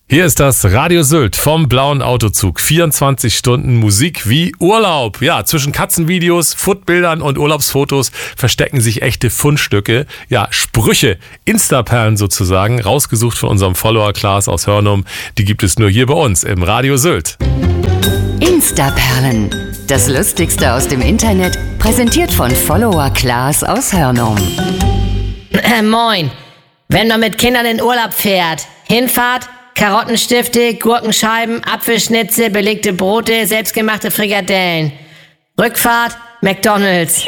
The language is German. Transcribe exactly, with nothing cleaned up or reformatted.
Hier ist das Radio Sylt vom blauen Autozug. vierundzwanzig Stunden Musik wie Urlaub. Ja, zwischen Katzenvideos, Foodbildern und Urlaubsfotos verstecken sich echte Fundstücke. Ja, Sprüche, Instaperlen sozusagen, rausgesucht von unserem Follower Klaas aus Hörnum. Die gibt es nur hier bei uns im Radio Sylt. Instaperlen, das Lustigste aus dem Internet, präsentiert von Follower Klaas aus Hörnum. Äh, moin, wenn man mit Kindern in Urlaub fährt, Hinfahrt, Karottenstifte, Gurkenscheiben, Apfelschnitze, belegte Brote, selbstgemachte Frikadellen. Rückfahrt, McDonald's.